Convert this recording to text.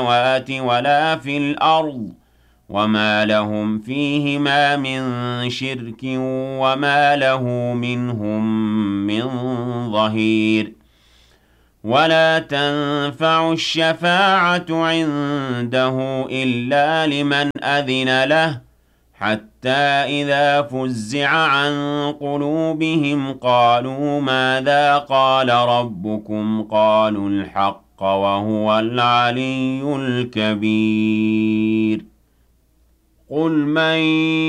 السماوات ولا في الأرض وما لهم فيهما من شرك وما له منهم من ظهير ولا تنفع الشفاعة عنده إلا لمن أذن له حتى إذا فزع عن قلوبهم قالوا ماذا قال ربكم قالوا الحق وهو العلي الكبير قل من